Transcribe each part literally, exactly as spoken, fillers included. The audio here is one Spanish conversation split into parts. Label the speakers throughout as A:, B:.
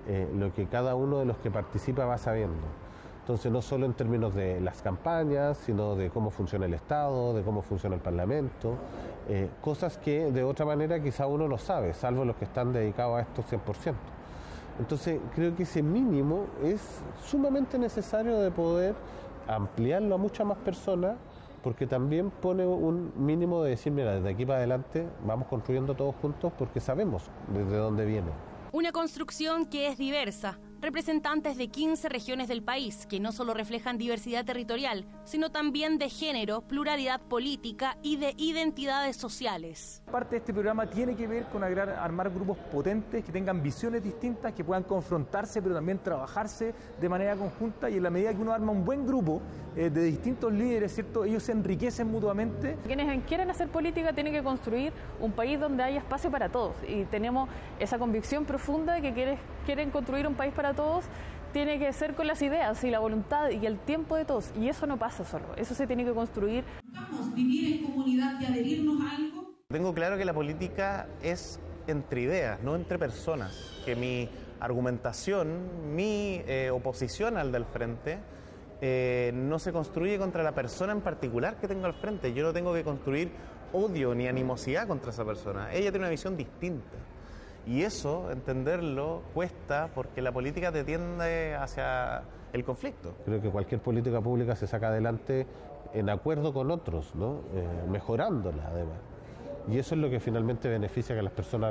A: eh, lo que cada uno de los que participa va sabiendo. Entonces, no solo en términos de las campañas, sino de cómo funciona el Estado, de cómo funciona el Parlamento, eh, cosas que de otra manera quizá uno no sabe, salvo los que están dedicados a esto cien por ciento. Entonces, creo que ese mínimo es sumamente necesario de poder ampliarlo a muchas más personas, porque también pone un mínimo de decir, mira, desde aquí para adelante vamos construyendo todos juntos porque sabemos desde dónde viene.
B: Una construcción que es diversa. Representantes de quince regiones del país que no solo reflejan diversidad territorial, sino también de género, pluralidad política y de identidades sociales.
C: Parte de este programa tiene que ver con armar grupos potentes que tengan visiones distintas, que puedan confrontarse pero también trabajarse de manera conjunta, y en la medida que uno arma un buen grupo eh, de distintos líderes, ¿cierto?, ellos se enriquecen mutuamente.
D: Quienes quieren hacer política tienen que construir un país donde haya espacio para todos, y tenemos esa convicción profunda de que quieren, quieren construir un país para todos. Tiene que ser con las ideas y la voluntad y el tiempo de todos, y eso no pasa solo, eso se tiene que construir.
E: Buscamos vivir en comunidad y adherirnos a algo.
F: Tengo claro que la política es entre ideas, no entre personas, que mi argumentación, mi eh, oposición al del frente eh, no se construye contra la persona en particular que tengo al frente. Yo no tengo que construir odio ni animosidad contra esa persona, ella tiene una visión distinta. Y eso, entenderlo, cuesta porque la política te tiende hacia el conflicto.
A: Creo que cualquier política pública se saca adelante en acuerdo con otros, ¿no? Eh, mejorándola además. Y eso es lo que finalmente beneficia que a las personas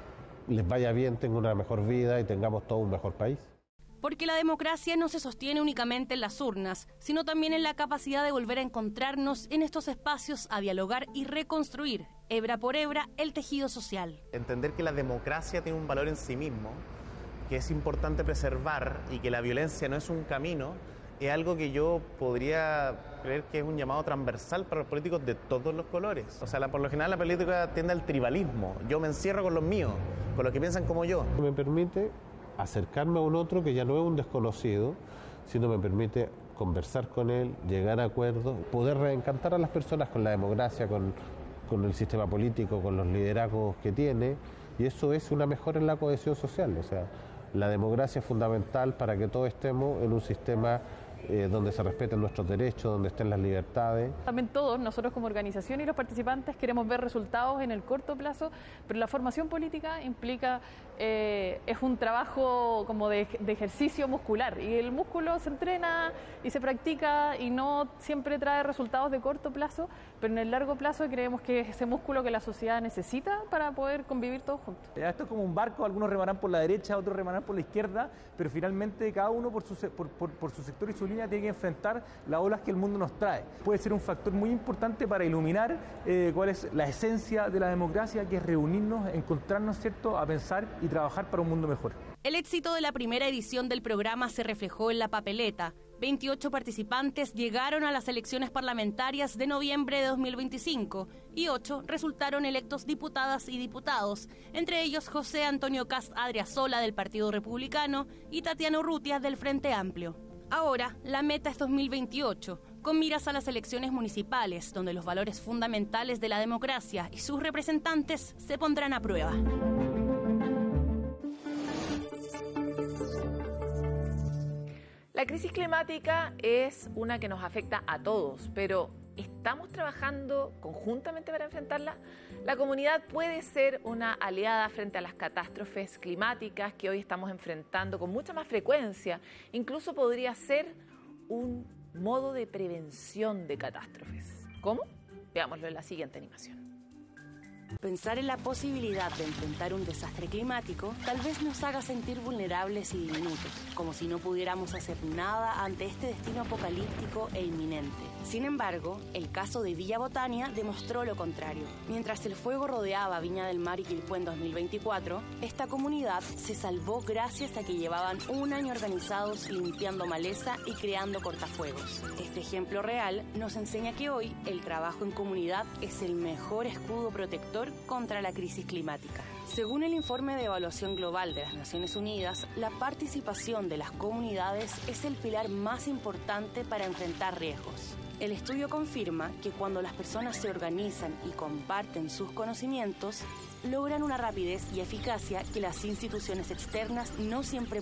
A: les vaya bien, tengan una mejor vida y tengamos todo un mejor país.
B: Porque la democracia no se sostiene únicamente en las urnas, sino también en la capacidad de volver a encontrarnos en estos espacios a dialogar y reconstruir, hebra por hebra, el tejido social.
F: Entender que la democracia tiene un valor en sí mismo, que es importante preservar y que la violencia no es un camino, es algo que yo podría creer que es un llamado transversal para los políticos de todos los colores. O sea, la, por lo general la política tiende al tribalismo. Yo me encierro con los míos, con los que piensan como yo.
A: Me permite acercarme a un otro que ya no es un desconocido, sino me permite conversar con él, llegar a acuerdos, poder reencantar a las personas con la democracia, con, con el sistema político, con los liderazgos que tiene, y eso es una mejora en la cohesión social. O sea, la democracia es fundamental para que todos estemos en un sistema Eh, donde se respeten nuestros derechos, donde estén las libertades.
D: También todos, nosotros como organización y los participantes, queremos ver resultados en el corto plazo, pero la formación política implica, eh, es un trabajo como de, de ejercicio muscular, y el músculo se entrena y se practica y no siempre trae resultados de corto plazo, pero en el largo plazo creemos que es ese músculo que la sociedad necesita para poder convivir todos juntos.
C: Esto es como un barco, algunos remarán por la derecha, otros remarán por la izquierda, pero finalmente cada uno por su, por, por, por su sector y su línea tiene que enfrentar las olas que el mundo nos trae. Puede ser un factor muy importante para iluminar eh, cuál es la esencia de la democracia, que es reunirnos, encontrarnos, ¿cierto?, a pensar y trabajar para un mundo mejor.
B: El éxito de la primera edición del programa se reflejó en la papeleta. veintiocho participantes llegaron a las elecciones parlamentarias de noviembre de dos mil veinticinco y ocho resultaron electos diputadas y diputados, entre ellos José Antonio Cast Adriasola del Partido Republicano y Tatiana Urrutia del Frente Amplio. Ahora, la meta es dos mil veintiocho, con miras a las elecciones municipales, donde los valores fundamentales de la democracia y sus representantes se pondrán a prueba.
G: La crisis climática es una que nos afecta a todos, pero ¿estamos trabajando conjuntamente para enfrentarla? La comunidad puede ser una aliada frente a las catástrofes climáticas que hoy estamos enfrentando con mucha más frecuencia. Incluso podría ser un modo de prevención de catástrofes. ¿Cómo? Veámoslo en la siguiente animación.
B: Pensar en la posibilidad de enfrentar un desastre climático tal vez nos haga sentir vulnerables y diminutos, como si no pudiéramos hacer nada ante este destino apocalíptico e inminente. Sin embargo, el caso de Villa Botania demostró lo contrario. Mientras el fuego rodeaba Viña del Mar y Quilpué en dos mil veinticuatro, esta comunidad se salvó gracias a que llevaban un año organizados limpiando maleza y creando cortafuegos. Este ejemplo real nos enseña que hoy el trabajo en comunidad es el mejor escudo protector contra la crisis climática. Según el informe de evaluación global de las Naciones Unidas, la participación de las comunidades es el pilar más importante para enfrentar riesgos. El estudio confirma que cuando las personas se organizan y comparten sus conocimientos, logran una rapidez y eficacia que las instituciones externas no siempre